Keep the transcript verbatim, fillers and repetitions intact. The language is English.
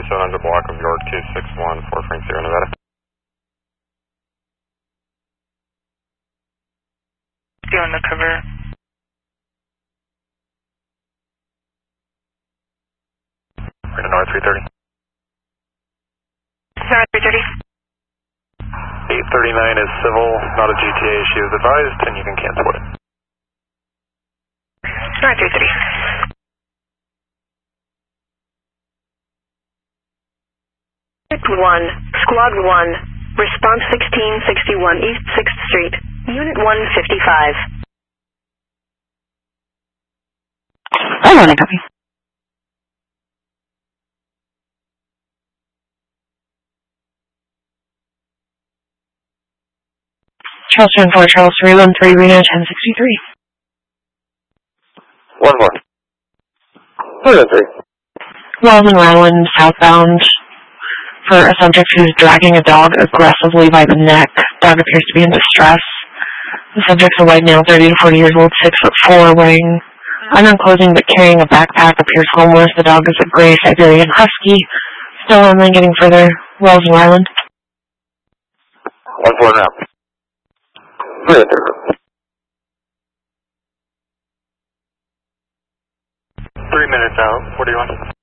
thirty-seven hundred block of York two six one four Frank Sierra Nevada. Go on the cover. Right to north three thirty. North three thirty. eight thirty-nine is civil, not a G T A issue is advised, and you can cancel it. North three thirty. one, Squad one, response sixteen sixty-one East sixth Street, Unit one fifty-five. I want to copy. Charleston four, Charles three one three, Reno ten sixty-three. one more. three one three. Wells and Ryland, southbound, for a subject who's dragging a dog aggressively by the neck. Dog appears to be in distress. The subject's a white male, thirty to forty years old, six foot four, wearing unknown clothing but carrying a backpack, appears homeless. The dog is a gray Siberian Husky. Still only getting further. Wells and Ryland. one four now. three one three. Three minutes out. What do you want?